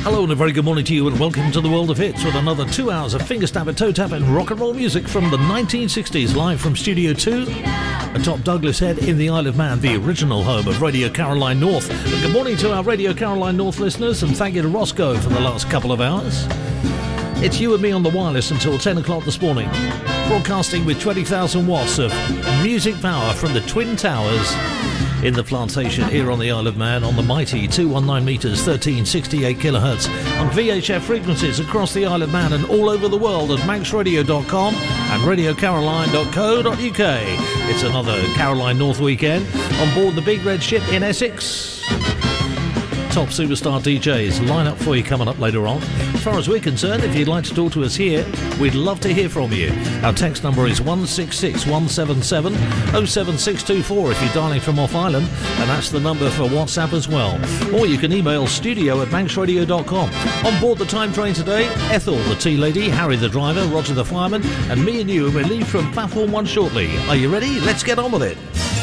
Hello and a very good morning to you, and welcome to the World of Hits with another 2 hours of fingerstep and toe tap and rock and roll music from the 1960s, live from Studio 2 atop Douglas Head in the Isle of Man, the original home of Radio Caroline North. And good morning to our Radio Caroline North listeners, and thank you to Roscoe for the last couple of hours. It's you and me on the wireless until 10 o'clock this morning, broadcasting with 20,000 watts of music power from the Twin Towers in the Plantation here on the Isle of Man on the mighty 219 metres, 1368 kilohertz on VHF frequencies across the Isle of Man and all over the world at manxradio.com and radiocaroline.co.uk. It's another Caroline North weekend on board the Big Red Ship in Essex. Top superstar DJs line up for you coming up later on. As far as we're concerned, if you'd like to talk to us here, we'd love to hear from you. Our text number is 166177 07624 if you're dialing from off island, and that's the number for WhatsApp as well. Or you can email studio@manxradio.com. On board the time train today, Ethel the tea lady, Harry the driver, Roger the fireman, and me and you will leave from platform 1 shortly. Are you ready? Let's get on with it.